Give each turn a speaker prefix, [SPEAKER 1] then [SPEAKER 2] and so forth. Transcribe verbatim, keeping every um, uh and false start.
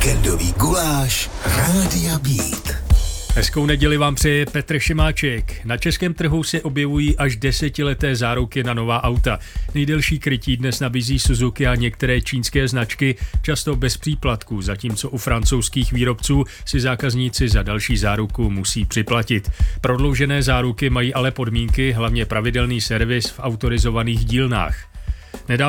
[SPEAKER 1] Víkendový guláš Rádia Beat.
[SPEAKER 2] Hezkou neděli vám přeje Petr Šimáček. Na českém trhu se objevují až desetileté záruky na nová auta. Nejdelší krytí dnes nabízí Suzuki a některé čínské značky, často bez příplatků, zatímco u francouzských výrobců si zákazníci za další záruku musí připlatit. Prodloužené záruky mají ale podmínky, hlavně pravidelný servis v autorizovaných dílnách. Nedávno